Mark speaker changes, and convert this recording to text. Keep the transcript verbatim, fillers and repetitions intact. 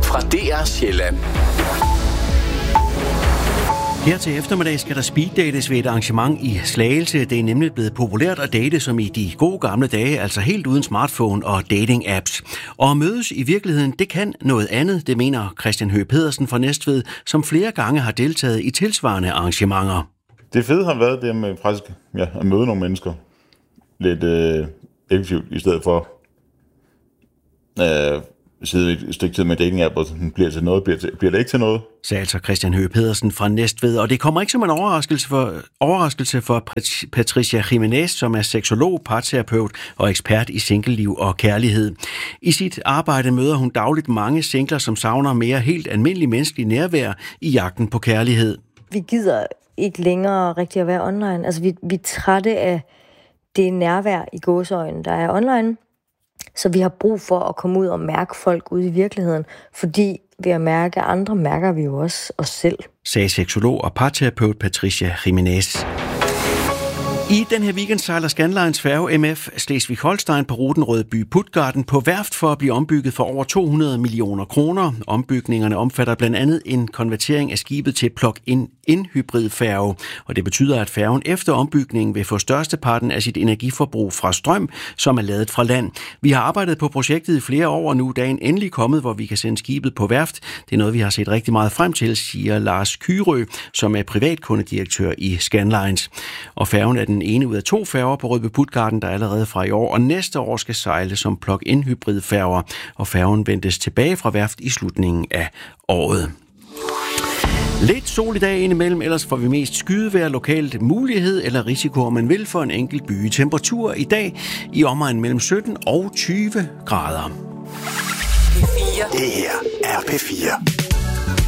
Speaker 1: fra D R Sjælland.
Speaker 2: Her til eftermiddag skal der speeddates ved et arrangement i Slagelse. Det er nemlig blevet populært at date som i de gode gamle dage, altså helt uden smartphone og dating-apps. Og at mødes i virkeligheden, det kan noget andet, det mener Christian Høgh Pedersen fra Næstved, som flere gange har deltaget i tilsvarende arrangementer.
Speaker 3: Det fede har været det med faktisk ja, at møde nogle mennesker lidt øh, effektivt, i stedet for øh, sidde et stykke tid med dating-app, og bliver til noget, bliver, til, bliver det ikke til noget.
Speaker 2: Sagde altså Christian Høgh Pedersen fra Næstved, og det kommer ikke som en overraskelse for, overraskelse for Patricia Jiménez, som er seksolog, parterapeut og ekspert i singleliv og kærlighed. I sit arbejde møder hun dagligt mange singler, som savner mere helt almindelig menneskelig nærvær i jagten på kærlighed.
Speaker 4: Vi gider ikke længere rigtig at være online. Altså, vi, vi er trætte af det nærvær i gåseøjne, der er online. Så vi har brug for at komme ud og mærke folk ude i virkeligheden, fordi ved at mærke andre, mærker vi jo også os selv.
Speaker 2: Sagde seksolog og parterapeut Patricia Jiménez. I den her weekend sejler Scandlines færge M F Slesvig-Holstein på ruten Rødby-Puttgarden på værft for at blive ombygget for over to hundrede millioner kroner. Ombygningerne omfatter blandt andet en konvertering af skibet til plug-in-hybridfærge, og det betyder, at færgen efter ombygningen vil få størsteparten af sit energiforbrug fra strøm, som er ladet fra land. Vi har arbejdet på projektet i flere år, og nu er dagen endelig kommet, hvor vi kan sende skibet på værft. Det er noget, vi har set rigtig meget frem til, siger Lars Kyrø, som er privatkundedirektør i Scandlines. Og færgen er den ene ud af to færger på Rødby-Puttgarden, der allerede fra i år og næste år skal sejle som plug-in hybridfærger, og færgen ventes tilbage fra værft i slutningen af året. Lidt sol i dag indimellem, ellers får vi mest skydevejr, lokalt mulighed eller risiko, om man vil, for en enkelt by. Temperatur i dag i omegnen mellem sytten og tyve grader.
Speaker 1: Det her er P fire.